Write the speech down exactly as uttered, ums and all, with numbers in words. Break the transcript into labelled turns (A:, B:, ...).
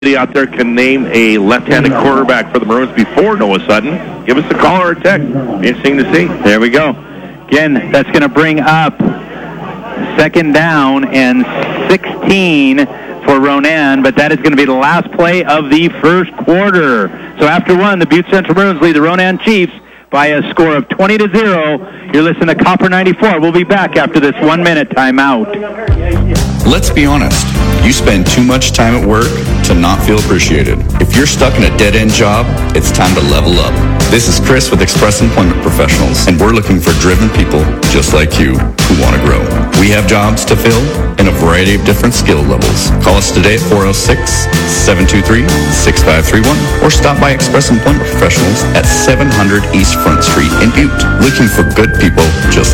A: out there can name a left-handed quarterback for the Maroons before Noah Sutton, give us a call or a text. Interesting to see.
B: There we go. Again, that's going to bring up second down and sixteen for Ronan, but that is going to be the last play of the first quarter. So after one, the Butte Central Maroons lead the Ronan Chiefs by a score of twenty to zero. You're listening to Copper ninety-four. We'll be back after this one-minute timeout.
C: Let's be honest. You spend too much time at work to not feel appreciated. If you're stuck in a dead-end job, it's time to level up. This is Chris with Express Employment Professionals, and we're looking for driven people just like you who want to grow. We have jobs to fill in a variety of different skill levels. Call us today at four oh six, seven two three, six five three one or stop by Express Employment Professionals at seven hundred East Front Street in Butte. Looking for good people just